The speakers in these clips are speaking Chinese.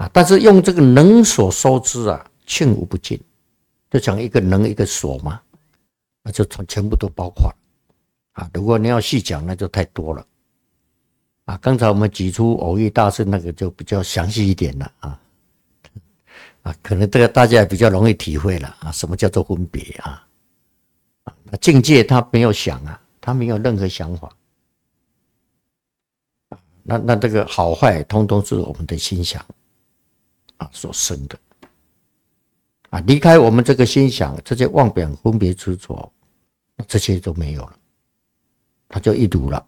但是用这个能所收之啊，罄无不尽，就讲一个能一个所嘛，那就全部都包括了啊。如果你要细讲，那就太多了啊。刚才我们举出偶益大师那个就比较详细一点了可能这个大家也比较容易体会了啊，什么叫做分别啊？那境界他没有想啊，他没有任何想法。那这个好坏，通通是我们的心想所生的离开我们这个心想，这些妄表分别执着，这些都没有了，它就一如了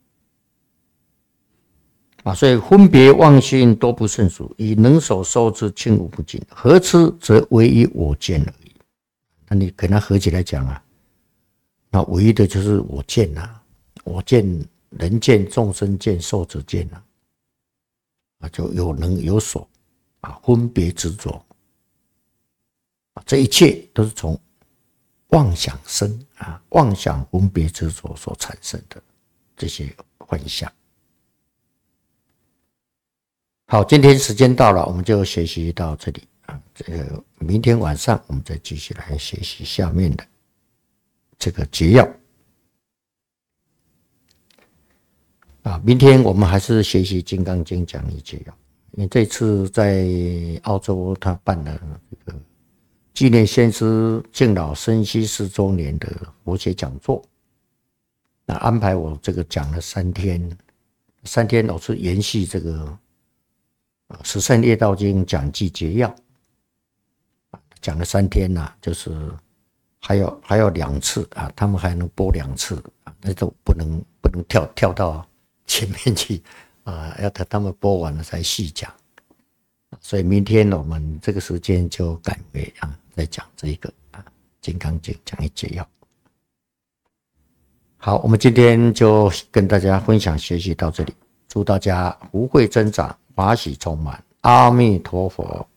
所以分别妄心多不胜数，以能所收之罄无不尽，合之则唯一我见而已。那你跟它合起来讲那唯一的就是我见我见人见、众生见、寿者见就有能有所分别执着这一切都是从妄想生妄想分别执着所产生的这些幻象。好，今天时间到了，我们就学习到这里明天晚上我们再继续来学习下面的这个诀要明天我们还是学习《金刚经》讲义诀要，因为这次在澳洲他办了这个纪念先师敬老生息4周年的佛学讲座，那安排我这个讲了3天我是延续这个十善业道经讲记诀要讲了3天就是还有2次他们还能播2次那都不能跳到前面去要等他们播完了才细讲，所以明天我们这个时间就改为再讲这一个金刚经讲义诀要。好，我们今天就跟大家分享学习到这里，祝大家福慧增长，法喜充满，阿弥陀佛。